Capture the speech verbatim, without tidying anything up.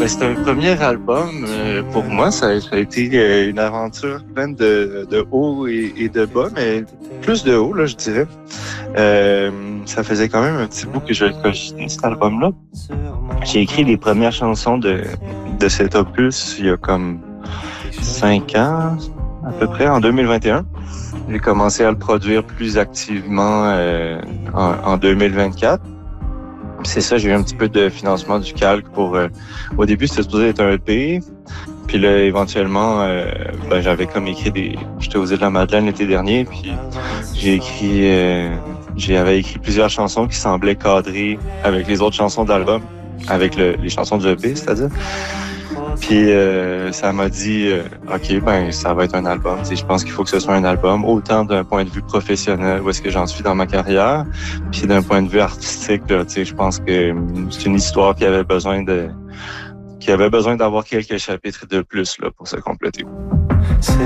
Ben, c'est un premier album. Euh, pour moi, ça, ça a été euh, une aventure pleine de, de hauts et, et de bas, mais plus de hauts, là, je dirais. Euh, ça faisait quand même un petit bout que je le cogitais, cet album-là. J'ai écrit les premières chansons de, de cet opus il y a comme cinq ans, à peu près, en deux mille vingt et un. J'ai commencé à le produire plus activement euh, en, en deux mille vingt-quatre. C'est ça, j'ai eu un petit peu de financement du calque pour... Euh, au début, c'était supposé être un E P. Puis là, éventuellement, euh, ben, j'avais comme écrit des... J'étais aux Îles-de-la-Madeleine l'été dernier, puis j'ai écrit... Euh, j'avais écrit plusieurs chansons qui semblaient cadrer avec les autres chansons de l'album, avec le, les chansons du E P, c'est-à-dire. Puis euh, ça m'a dit, euh, OK, ben ça va être un album. Tu sais, je pense qu'il faut que ce soit un album, autant d'un point de vue professionnel, où est-ce que j'en suis dans ma carrière, puis d'un point de vue artistique, là, tu sais, je pense que c'est une histoire qui avait besoin de, qui avait besoin d'avoir quelques chapitres de plus là pour se compléter.